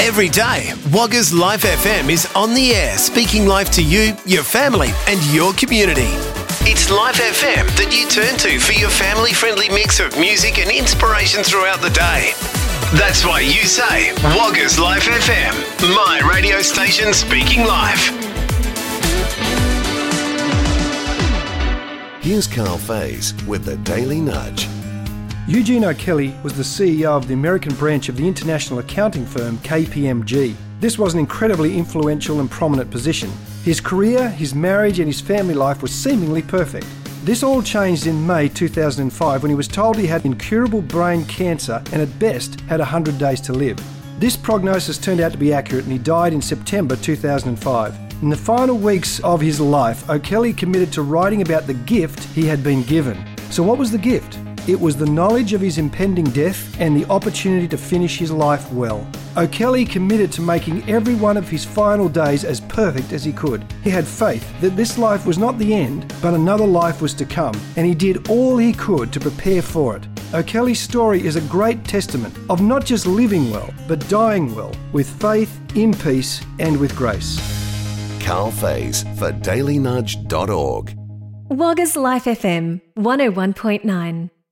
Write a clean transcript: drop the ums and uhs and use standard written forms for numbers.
Every day, Wagga's Life FM is on the air, speaking life to you, your family and your community. It's Life FM that you turn to for your family-friendly mix of music and inspiration throughout the day. That's why you say, Wagga's Life FM, my radio station speaking life. Here's Carl Faze with the Daily Nudge. Eugene O'Kelly was the CEO of the American branch of the international accounting firm KPMG. This was an incredibly influential and prominent position. His career, his marriage and his family life was seemingly perfect. This all changed in May 2005 when he was told he had incurable brain cancer and at best had 100 days to live. This prognosis turned out to be accurate and he died in September 2005. In the final weeks of his life, O'Kelly committed to writing about the gift he had been given. So what was the gift? It was the knowledge of his impending death and the opportunity to finish his life well. O'Kelly committed to making every one of his final days as perfect as he could. He had faith that this life was not the end, but another life was to come, and he did all he could to prepare for it. O'Kelly's story is a great testament of not just living well, but dying well, with faith, in peace, and with grace. Carl Faze for dailynudge.org. Wagga's Life FM 101.9.